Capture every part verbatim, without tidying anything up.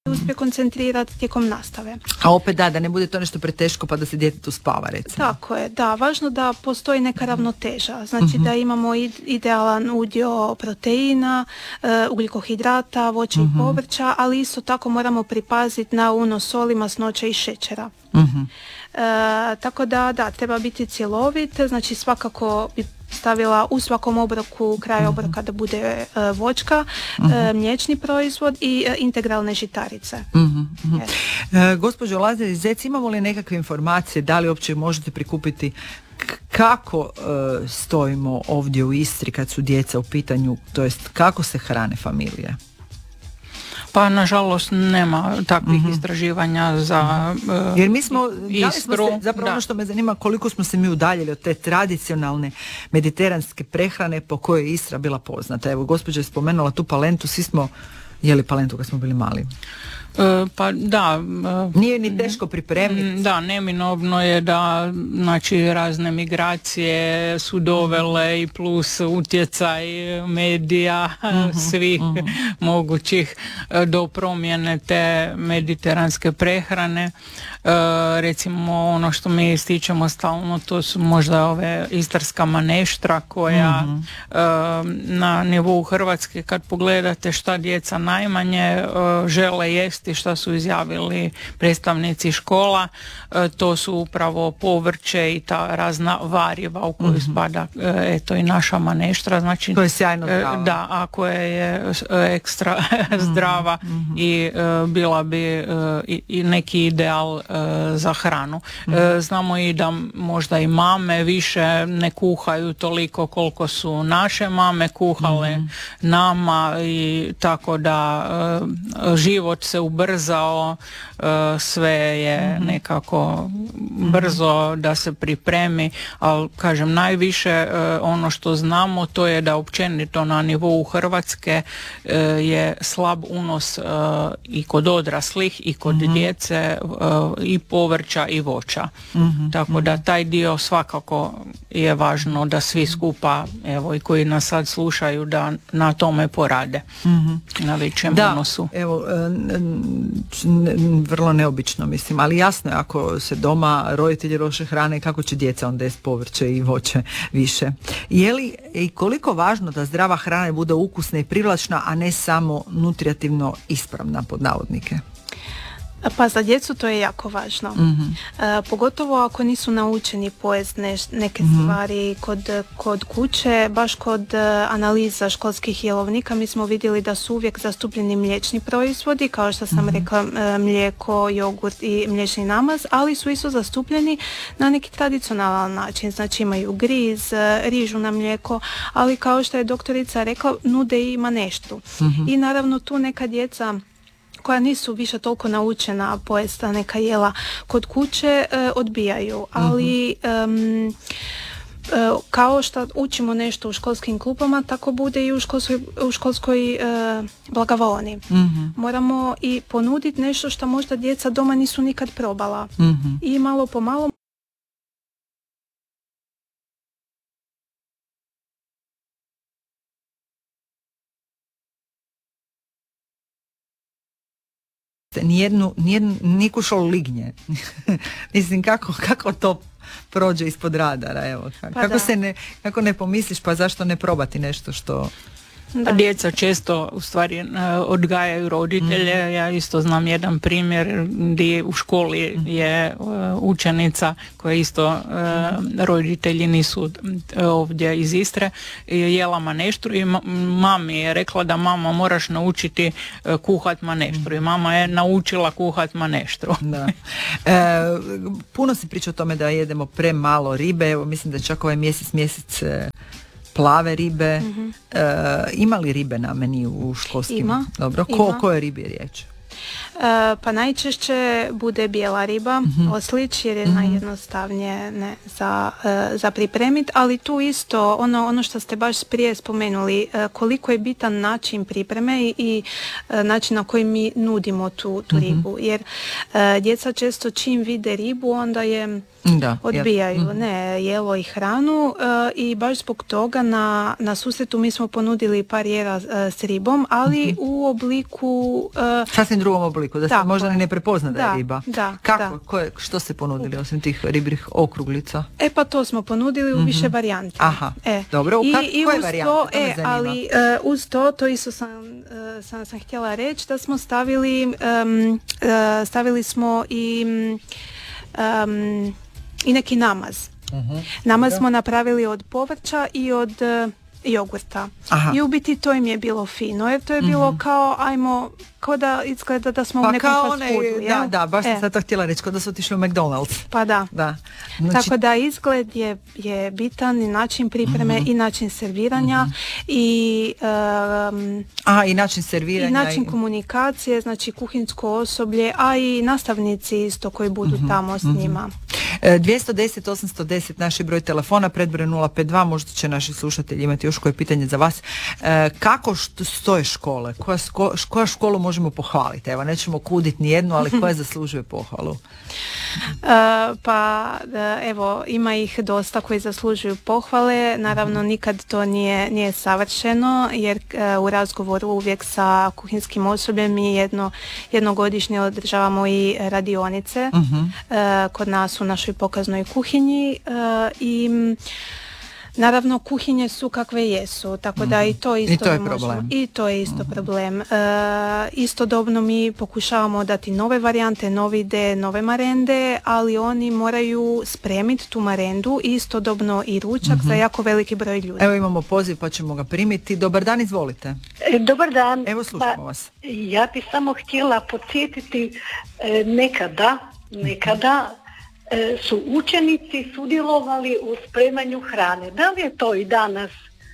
uspije koncentrirati tijekom nastave. A opet da, da ne bude to nešto preteško pa da se djetetu spava, recimo. Tako je, da, važno da postoji neka ravnoteža, znači uh-huh. da imamo idealan udio proteina, uh, ugljikohidrata, voća uh-huh. i povrća, ali isto tako moramo pripaziti na unos soli, masnoća i šećera. Uh-huh. E, tako da, da, treba biti cjelovit, znači svakako bi stavila u svakom obroku, kraj uh-huh. obroka da bude e, voćka, uh-huh. e, mliječni proizvod i e, integralne žitarice. Uh-huh. Uh-huh. E, gospođo Lazarić Zec, imamo li nekakve informacije, da li uopće možete prikupiti k- kako e, stojimo ovdje u Istri kad su djeca u pitanju, to jest kako se hrane familije? Pa nažalost nema takvih mm-hmm. istraživanja za uh, jer mi smo, Istru. smo se, zapravo da. Ono što me zanima, koliko smo se mi udaljili od te tradicionalne mediteranske prehrane po kojoj je Istra bila poznata. Evo, gospođa je spomenula tu palentu, svi smo jeli palentu kad smo bili mali. E, pa da. E, Nije ni teško pripremiti. Da, neminovno je da znači razne migracije su dovele i plus utjecaj medija uh-huh, svih uh-huh. mogućih do promjene te mediteranske prehrane. E, recimo ono što mi ističemo stalno, to su možda ove istarska maneštra koja uh-huh. e, na nivou Hrvatske kad pogledate šta djeca najmanje e, žele jesti, šta su izjavili predstavnici škola, e, to su upravo povrće i ta razna variva u koju uh-huh. spada e, eto i naša maneštra, znači to je sjajno e, zdrava. Da, ako je ekstra zdrava uh-huh. i e, bila bi e, i, i neki ideal e, za hranu. Uh-huh. E, znamo i da možda i mame više ne kuhaju toliko koliko su naše mame kuhale uh-huh. nama i tako da e, život se ubrzao, e, sve je uh-huh. nekako brzo da se pripremi, ali kažem najviše e, ono što znamo to je da općenito na nivou Hrvatske e, je slab unos e, i kod odraslih i kod uh-huh. djece e, i povrća i voća. Uh-huh. Tako da taj dio svakako je važno da svi skupa, evo i koji nas sad slušaju, da na tome porade. Uh-huh. Na većem da, unosu. Evo, vrlo neobično mislim, ali jasno je ako se doma roditelji loše hrane, kako će djeca onda jest povrće i voće više. Je li i koliko važno da zdrava hrana bude ukusna i privlačna, a ne samo nutritivno ispravna pod navodnike? Pa za djecu to je jako važno. Mm-hmm. E, pogotovo ako nisu naučeni pojesti ne, neke mm-hmm. stvari kod, kod kuće, baš kod uh, analiza školskih jelovnika mi smo vidjeli da su uvijek zastupljeni mliječni proizvodi, kao što sam mm-hmm. rekla, uh, mlijeko, jogurt i mliječni namaz, ali su isto zastupljeni na neki tradicionalan način, znači imaju griz, uh, rižu na mlijeko, ali kao što je doktorica rekla, nude i maneštu. Mm-hmm. I naravno tu neka djeca koja nisu više toliko naučena pojesta neka jela kod kuće, e, odbijaju, ali um, e, kao što učimo nešto u školskim klupama, tako bude i u školskoj, u školskoj e, blagavaoni. Mm-hmm. Moramo i ponuditi nešto što možda djeca doma nisu nikad probala. Mm-hmm. I malo po malo nijednu, nijednu nikušol lignje. Mislim, kako, kako to prođe ispod radara, evo. Pa kako da. se ne, kako ne pomisliš, pa zašto ne probati nešto što... Da. Djeca često u stvari odgajaju roditelje. Mm. Ja isto znam jedan primjer gdje u školi je učenica koja isto roditelji nisu ovdje iz Istre, jela maneštru i mami je rekla da mama moraš naučiti kuhat maneštru i mama je naučila kuhat maneštru. Da. E, puno se priča o tome da jedemo premalo ribe, evo mislim da čak ovaj mjesec mjesec plave ribe. Mm-hmm. E, ima li ribe na meniju u školskim? Ima. Dobro. Ko, o kojoj ribi je riječ? E, pa najčešće bude bijela riba, mm-hmm. oslić, jer je mm-hmm. najjednostavnije ne, za, e, za pripremiti, ali tu isto ono, ono što ste baš prije spomenuli, e, koliko je bitan način pripreme i, i e, način na koji mi nudimo tu, tu mm-hmm. ribu, jer e, djeca često čim vide ribu onda je da, odbijaju, ja. ne, jelo i hranu uh, i baš zbog toga na, na susretu mi smo ponudili par jela uh, s ribom, ali mm-hmm. u obliku uh, sasvim drugom obliku. toliko, da se Tako. možda ni ne prepozna da, Da, je riba. da, Kako? da. Ko je, što ste ponudili osim tih ribljih okruglica? E pa to smo ponudili u više varijanti. Aha, e. dobro. I, Kak, i koje uz varijante? to, To me e, zanima. ali uh, uz to, to isto sam, uh, sam, sam htjela reći, da smo stavili, um, uh, stavili smo i, um, i neki namaz. Uh-huh. Namaz Da. smo napravili od povrća i od uh, jogurta. Aha. I u biti to im je bilo fino, jer to je bilo Mhm. kao, ajmo, kao da izgleda da smo u Pa nekom kao fast onaj, foodu, da, jel? da, baš sam E, sad to htjela reći, kao da su otišli u McDonald's. Pa da. Da. Znači, Tako da izgled je, je bitan i način pripreme i način serviranja i, um, a, i način serviranja. i način i- komunikacije, znači kuhinsko osoblje, a i nastavnici isto koji budu tamo s njima. E, dvjesto deset osamsto deset naš je broj telefona, predbroj nula pet dva, možda će naši slušatelji imati još koje pitanje za vas. E, kako št- stoje škole? Koja, sko, koja školu možemo pohvaliti? Evo, nećemo kuditi ni jednu, ali koja zaslužuje pohvalu? Uh, pa da, evo, ima ih dosta koji zaslužuju pohvale, naravno nikad to nije, nije savršeno, jer uh, u razgovoru uvijek sa kuhinskim osobljem mi jedno, jednogodišnje održavamo i radionice Uh-huh. uh, kod nas u našoj pokaznoj kuhinji uh, i mm, naravno kuhinje su kakve jesu, tako da i to isto I to je mi možemo- problem. I to je isto problem. E, istodobno mi pokušavamo dati nove varijante, nove ideje, nove marende, ali oni moraju spremiti tu marendu i istodobno i ručak za jako veliki broj ljudi. Evo imamo poziv pa ćemo ga primiti. Dobar dan, izvolite. E, Dobar dan. Evo, slušamo Pa, vas. ja bih samo htjela podsjetiti e, nekada, nekada e, su učenici sudjelovali u spremanju hrane. Da li je to i danas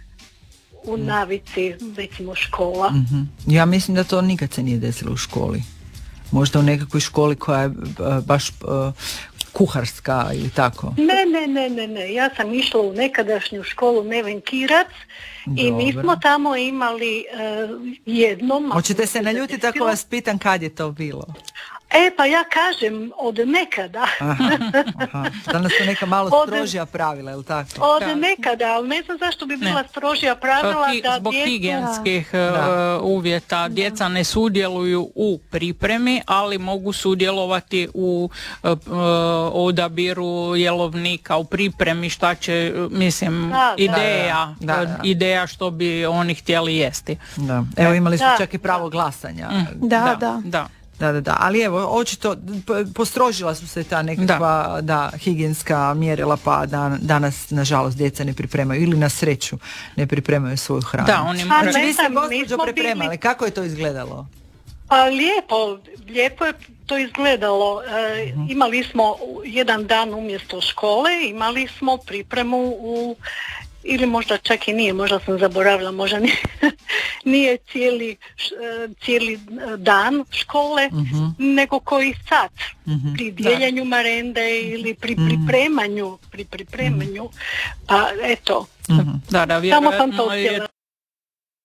u navici, recimo škola? Mhm. Ja mislim da to nikad se nije desilo u školi. Možda u nekakvoj školi koja je b- baš e, kuharska ili tako. Ne, ne, ne, ne, ne. Ja sam išla u nekadašnju školu Neven Kirac i mi Dobro. smo tamo imali e, jednom... Hoćete se naljutiti ako vas pitam kad je to bilo? E, pa ja kažem od nekada. Aha, aha. Danas su neka malo Od- strožija pravila, je li tako? Od Da. nekada, ali ne znam zašto bi bila Ne. strožija pravila Hi- da zbog djecu... higijenskih Da. uh, uvjeta djeca ne sudjeluju u pripremi, ali mogu sudjelovati u uh, uh, odabiru jelovnika, u pripremi šta će, uh, mislim, Da, da, ideja, da, da. uh, ideja što bi oni htjeli jesti. Da. Evo, imali su Da. čak i pravo glasanja. Da, da. da. Da, da, da, ali evo, očito p- postrožila su se ta nekakva da. higijenska mjerila, pa dan, danas nažalost djeca ne pripremaju ili na sreću ne pripremaju svoju hranu. Da, oni A moraju- Znači, ne vi ste znam, gospođo nismo pripremali, bili- kako je to izgledalo? Pa lijepo, lijepo je to izgledalo. E, imali smo jedan dan umjesto škole, imali smo pripremu u, ili možda čak i nije, možda sam zaboravila, možda nije, nije cijeli, š- e, cijeli dan škole, nego koji sat pri dijeljenju marende ili pri pripremanju, pri pripremanju. Pa eto, Da, da, samo sam to vjerojatno je htjela